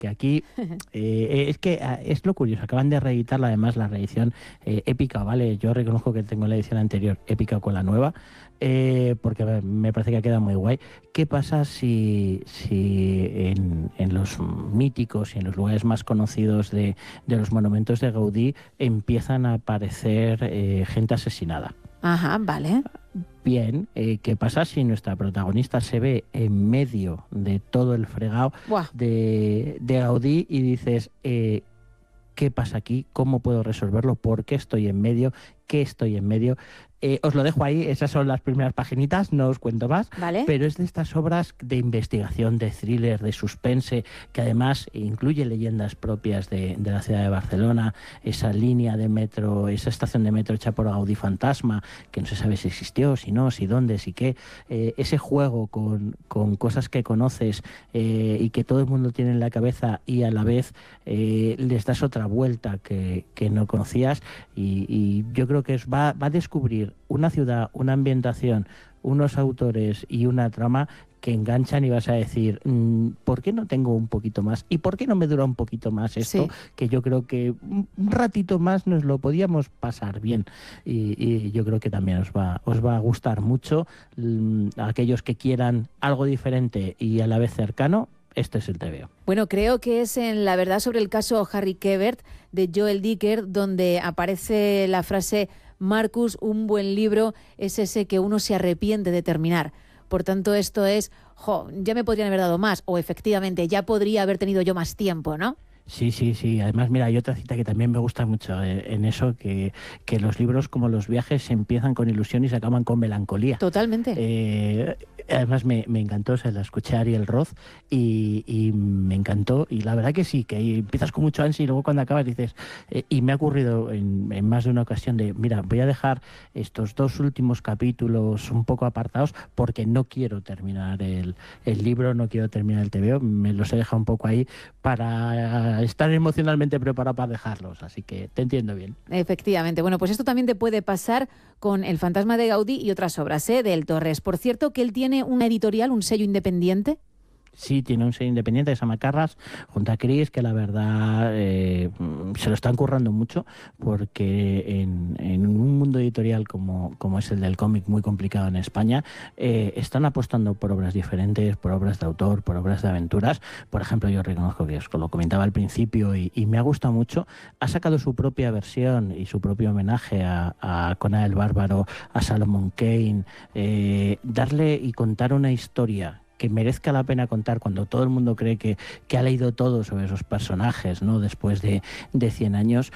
que aquí es que es lo curioso, acaban de reeditarla, además la reedición épica, ¿vale? Yo reconozco que tengo la edición anterior épica con la nueva, porque me parece que ha quedado muy guay. ¿Qué pasa si en los míticos y en los lugares más conocidos de los monumentos de Gaudí empiezan a aparecer gente asesinada? Ajá, vale. Bien, ¿qué pasa si nuestra protagonista se ve en medio de todo el fregado de Gaudí y dices, ¿qué pasa aquí? ¿Cómo puedo resolverlo? ¿Por qué estoy en medio? ¿Qué estoy en medio? Os lo dejo ahí, esas son las primeras paginitas, no os cuento más, ¿vale? Pero es de estas obras de investigación, de thriller, de suspense, que además incluye leyendas propias de la ciudad de Barcelona, esa línea de metro, esa estación de metro hecha por Gaudí Fantasma, que no se sabe si existió, si no, si dónde, si qué, ese juego con cosas que conoces y que todo el mundo tiene en la cabeza y a la vez les das otra vuelta que no conocías y yo creo que va a descubrir una ciudad, una ambientación, unos autores y una trama que enganchan y vas a decir, ¿por qué no tengo un poquito más? ¿Y por qué no me dura un poquito más esto? Sí. Que yo creo que un ratito más nos lo podíamos pasar bien y yo creo que también os va a gustar mucho. A aquellos que quieran algo diferente y a la vez cercano, este es el TVO. Bueno, creo que es en La verdad sobre el caso Harry Quebert de Joel Dicker donde aparece la frase Marcus, un buen libro es ese que uno se arrepiente de terminar. Por tanto, esto es, ya me podrían haber dado más, o efectivamente, ya podría haber tenido yo más tiempo, ¿no? Sí. Además, mira, hay otra cita que también me gusta mucho en eso, que los libros, como los viajes, empiezan con ilusión y se acaban con melancolía. Totalmente. Además, me encantó, la escuché a Ariel Roth y me encantó. Y la verdad que sí, que empiezas con mucho ansia y luego cuando acabas dices... y me ha ocurrido en más de una ocasión de, mira, voy a dejar estos 2 últimos capítulos un poco apartados porque no quiero terminar el libro, no quiero terminar el TVO, me los he dejado un poco ahí para estar emocionalmente preparado para dejarlos, así que te entiendo bien. Efectivamente. Bueno, pues esto también te puede pasar con El fantasma de Gaudí y otras obras del Torres. Por cierto, que él tiene una editorial, un sello independiente. Sí, tiene un sello independiente que se llama Carras, junto a Cris, que la verdad se lo están currando mucho, porque en un mundo editorial como es el del cómic, muy complicado en España, están apostando por obras diferentes, por obras de autor, por obras de aventuras. Por ejemplo, yo reconozco que os lo comentaba al principio y me ha gustado mucho. Ha sacado su propia versión y su propio homenaje a Conan el Bárbaro, a Solomon Kane, darle y contar una historia que merezca la pena contar cuando todo el mundo cree que ha leído todo sobre esos personajes, ¿no? Después de 100 años,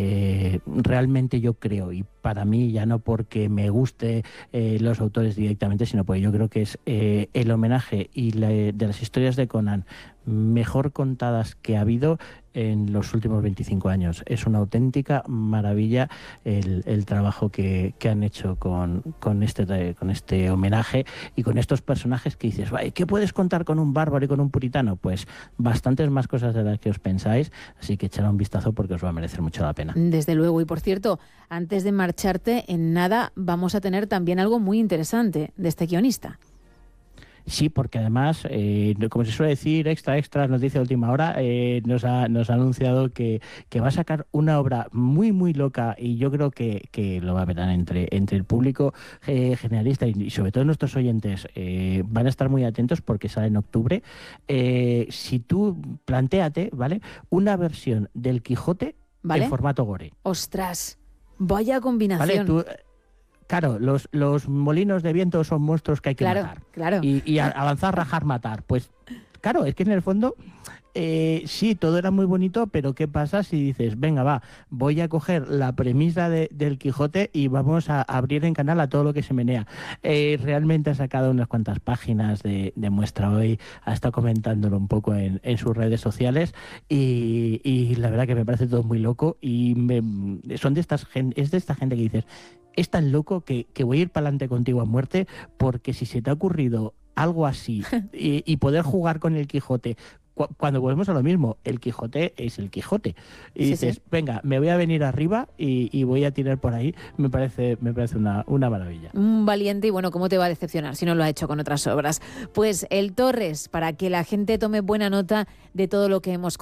realmente yo creo, y para mí ya no porque me guste los autores directamente, sino porque yo creo que es el homenaje y de las historias de Conan mejor contadas que ha habido en los últimos 25 años. Es una auténtica maravilla el trabajo que han hecho con este homenaje y con estos personajes que dices, ¿qué puedes contar con un bárbaro y con un puritano? Pues bastantes más cosas de las que os pensáis, así que echad un vistazo porque os va a merecer mucho la pena. Desde luego, y por cierto, antes de marcharte, en nada vamos a tener también algo muy interesante de este guionista. Sí, porque además, como se suele decir, extra, noticia de última hora, nos ha anunciado que va a sacar una obra muy, muy loca y yo creo que lo va a ver entre el público generalista y sobre todo nuestros oyentes van a estar muy atentos porque sale en octubre. Si tú plantéate, ¿vale? Una versión del Quijote en formato gore. ¡Ostras! Vaya combinación. ¿Vale? Claro, los molinos de viento son monstruos que hay que matar. Claro. Y avanzar, rajar, matar. Pues claro, es que en el fondo sí, todo era muy bonito, pero ¿qué pasa si dices, venga, voy a coger la premisa del Quijote y vamos a abrir en canal a todo lo que se menea? Realmente ha sacado unas cuantas páginas de muestra hoy, ha estado comentándolo un poco en sus redes sociales y la verdad que me parece todo muy loco y es de esta gente que dices, es tan loco que voy a ir para adelante contigo a muerte, porque si se te ha ocurrido algo así y poder jugar con el Quijote, cuando volvemos a lo mismo, el Quijote es el Quijote. Y dices, venga, me voy a venir arriba y voy a tirar por ahí, me parece una maravilla. Un valiente y bueno, ¿cómo te va a decepcionar si no lo ha hecho con otras obras? Pues el Torres, para que la gente tome buena nota de todo lo que hemos